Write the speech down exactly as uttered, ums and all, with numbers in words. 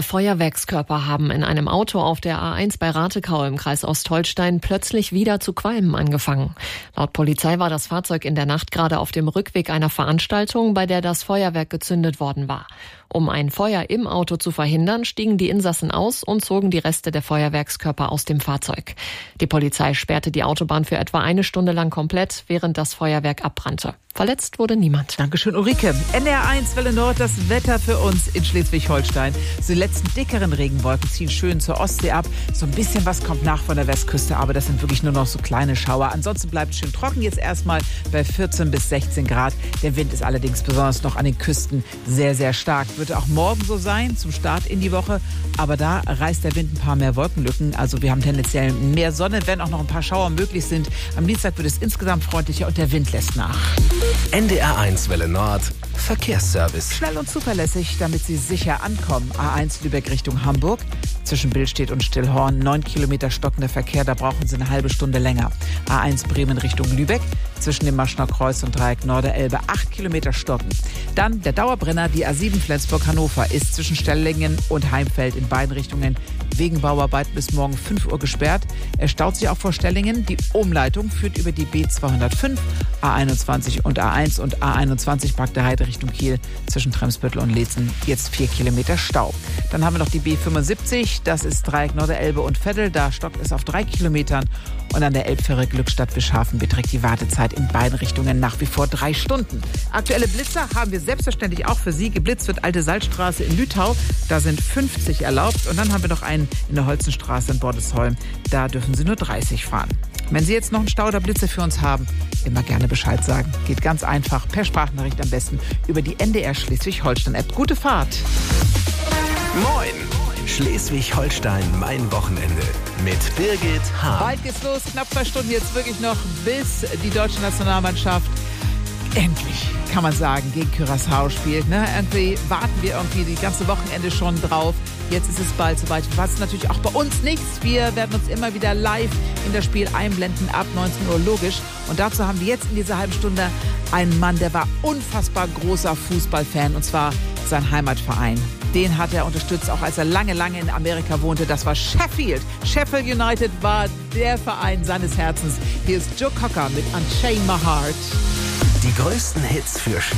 Feuerwerkskörper haben in einem Auto auf der A eins bei Ratekau im Kreis Ostholstein plötzlich wieder zu qualmen angefangen. Laut Polizei war das Fahrzeug in der Nacht gerade auf dem Rückweg einer Veranstaltung, bei der das Feuerwerk gezündet worden war. Um ein Feuer im Auto zu verhindern, stiegen die Insassen aus und zogen die Reste der Feuerwerkskörper aus dem Fahrzeug. Die Polizei sperrte die Autobahn für etwa eine Stunde lang komplett, während das Feuerwerk abbrannte. Verletzt wurde niemand. Dankeschön, Ulrike. N D R eins Welle Nord, das Wetter für uns in Schleswig-Holstein. So die letzten dickeren Regenwolken ziehen schön zur Ostsee ab. So ein bisschen was kommt nach von der Westküste, aber das sind wirklich nur noch so kleine Schauer. Ansonsten bleibt es schön trocken, jetzt erstmal bei vierzehn bis sechzehn Grad. Der Wind ist allerdings besonders noch an den Küsten sehr, sehr stark. Wird auch morgen so sein, zum Start in die Woche. Aber da reißt der Wind ein paar mehr Wolkenlücken. Also wir haben tendenziell mehr Sonne, wenn auch noch ein paar Schauer möglich sind. Am Dienstag wird es insgesamt freundlicher und der Wind lässt nach. N D R eins Welle Nord, Verkehrsservice. Schnell und zuverlässig, damit Sie sicher ankommen. A eins Lübeck Richtung Hamburg. Zwischen Billstedt und Stillhorn neun Kilometer stockender Verkehr, da brauchen Sie eine halbe Stunde länger. A eins Bremen Richtung Lübeck. Zwischen dem Maschner Kreuz und Dreieck Norderelbe acht Kilometer stocken. Dann der Dauerbrenner, die A sieben Flensburg-Hannover, ist zwischen Stellingen und Heimfeld in beiden Richtungen wegen Bauarbeit bis morgen fünf Uhr gesperrt. Er staut sich auch vor Stellingen. Die Umleitung führt über die B zweihundertfünf, A einundzwanzig und A eins und A einundzwanzig Bragde-Heide Richtung Kiel zwischen Tremsbüttel und Leetzen. Jetzt vier Kilometer Stau. Dann haben wir noch die B fünfundsiebzig, das ist Dreieck Norderelbe und Veddel. Da stockt es auf drei Kilometern. Und an der Elbfähre Glückstadt-Bischhafen beträgt die Wartezeit in beiden Richtungen nach wie vor drei Stunden. Aktuelle Blitzer haben wir selbstverständlich auch für Sie. Geblitzt wird Alte Salzstraße in Lütau. Da sind fünfzig erlaubt. Und dann haben wir noch einen in der Holzenstraße in Bordesholm. Da dürfen Sie nur dreißig fahren. Wenn Sie jetzt noch einen Stau oder Blitzer für uns haben, immer gerne Bescheid sagen. Geht ganz einfach, per Sprachnachricht am besten über die N D R Schleswig-Holstein-App. Gute Fahrt! Moin! Schleswig-Holstein, mein Wochenende mit Birgit Hahn. Bald geht's los, knapp zwei Stunden jetzt wirklich noch, bis die deutsche Nationalmannschaft endlich, kann man sagen, gegen Curaçao spielt. Ne? Irgendwie warten wir irgendwie die ganze Wochenende schon drauf. Jetzt ist es bald soweit. Was natürlich auch bei uns nichts. Wir werden uns immer wieder live in das Spiel einblenden ab neunzehn Uhr, logisch. Und dazu haben wir jetzt in dieser halben Stunde einen Mann, der war unfassbar großer Fußballfan, und zwar sein Heimatverein. Den hat er unterstützt, auch als er lange, lange in Amerika wohnte. Das war Sheffield. Sheffield United war der Verein seines Herzens. Hier ist Joe Cocker mit Unchain My Heart. Die größten Hits für Schleswig